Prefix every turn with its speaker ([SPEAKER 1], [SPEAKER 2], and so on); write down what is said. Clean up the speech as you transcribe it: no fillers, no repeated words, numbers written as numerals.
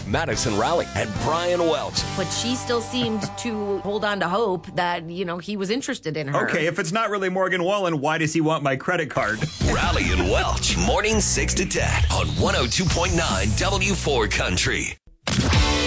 [SPEAKER 1] Madison Rowley, and Brian Welch.
[SPEAKER 2] But she still seemed to hold on to hope that, he was interested in her.
[SPEAKER 3] Okay, if it's not really Morgan Wallen, why does he want my credit card?
[SPEAKER 1] Rowley and Welch, morning 6 to 10 on 102.9 W4 Country.